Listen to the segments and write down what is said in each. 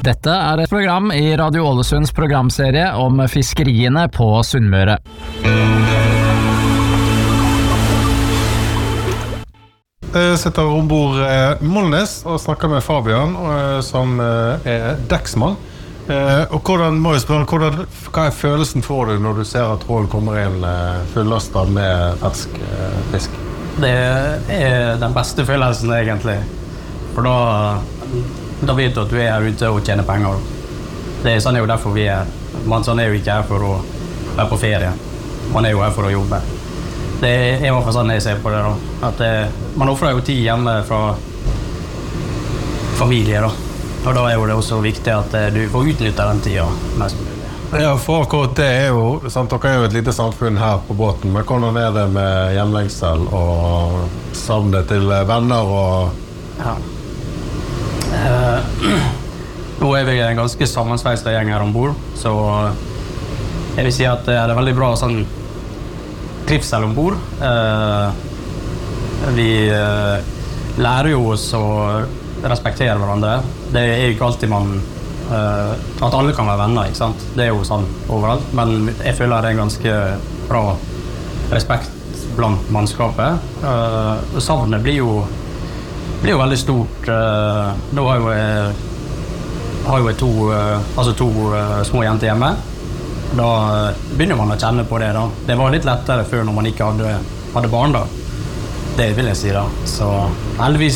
Dette et program I Radio Ålesunds programserie om fiskeriene på Sunnmøre. Jeg sitter ombord Molnes og snakker med Fabian, som dekksmann. Og hvordan, må jeg spørre, hva følelsen for deg når du ser at trålen kommer inn fullastet med fersk fisk? Det den beste følelsen egentlig, for da vet du at du her ute og tjener penger. Sånn jo derfor vi man sånn jo ikke her for å være på ferie, man jo her for å jobbe. Det I hvert fall sånn jeg ser på det da, at man offrer jo tid hjemme fra familie da, og da jo det også viktig at du får utnytte den tiden mest mulig. Ja, for akkurat det jo, sant, dere jo et lite samfunn her på båten, men hvordan det med hjemlengsel og savnet til venner og... Ja. Nå vi en ganske sammensveistet gjeng her ombord, så jeg vil si at det veldig bra sånn trivsel ombord. Vi lærer jo oss å respektere hverandre. Det jo ikke alltid man at alle kan være venner, ikke sant? Det jo sånn overalt, men jeg føler det en ganske bra respekt blant mannskapet. Savnet blir jo veldig stort. Nå har jo to små jenter hjemme. Da begynner man å kjenne på det da. Det var litt lettere før når man ikke hadde barn da. Det vil jeg si da. Så heldigvis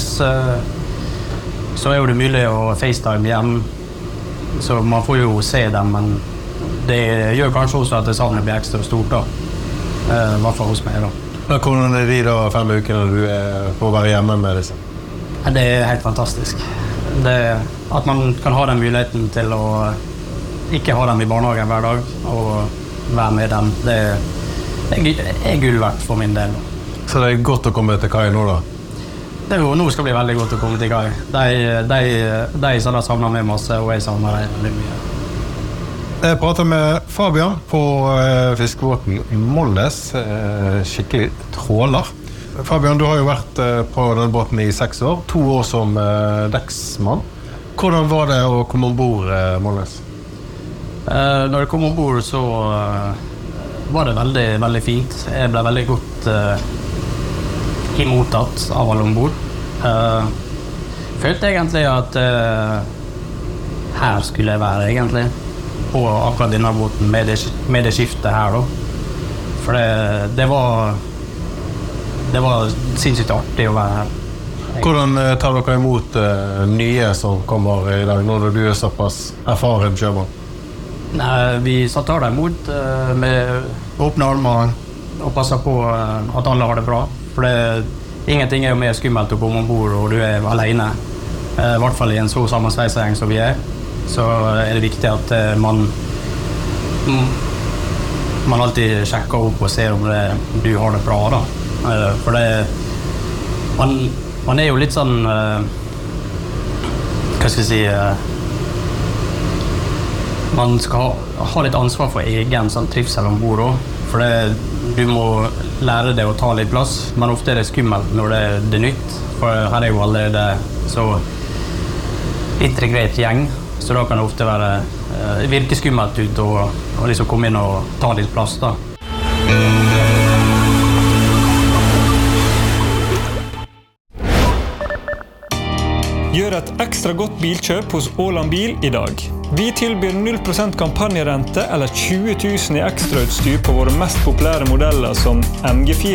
så jo det mulig å FaceTime hjem. Så man får jo se dem, men det gjør kanskje også at det savnet blir ekstra stort da. I hvert fall hos meg da. Hvordan de da 5 ukene du får være hjemme med disse? Det helt fantastisk. At man kan ha den muligheten til å ikke ha dem I barnehagen hver dag og være med dem, det gull verdt for min del. Så det godt å komme til kai nå da? Nå skal det bli veldig godt å komme til kai. De som har savnet med masse, og jeg savner det veldig mye. Jeg prater med Fabian på fiskebåten Molnes, skikkelig tråler. Fabian, du har jo vært på den båten I 6 år, 2 år som dekksmann. Hvordan var det å komme ombord Molnes? Når jeg kom ombord så var det veldig, veldig fint. Jeg ble veldig godt imottatt av alle ombord. Følte egentlig at her skulle jeg være egentlig, på akkurat denne båten med det skiftet her da. For det var sinnssykt artig å være her. Hvordan tar dere imot nye som kommer I dag, når du såpass erfaren sjømann? Nei, vi tar det imot med åpne armer og passer på at alle har det bra. For ingenting jo mer skummelt å komme ombord og du alene. I hvert fall I en så sammensveisgjeng som vi så det viktig at man alltid sjekker opp og ser om du har det bra da. For man jo litt sånn hva skal jeg si man skal ha litt ansvar for egen sånn trivsel ombord også. For du må lære deg å ta litt plass, men ofte det skummelt når det nytt. For her jo allerede så integrert gjeng, så da kan det ofte virke skummelt ut og liksom komme inn og ta litt plass da. Gjør et ekstra godt bilkjøp hos Åland Bil I dag. Vi tilbyr 0% kampanjerente eller 20 000 I ekstrautstyr på våre mest populære modeller som MG4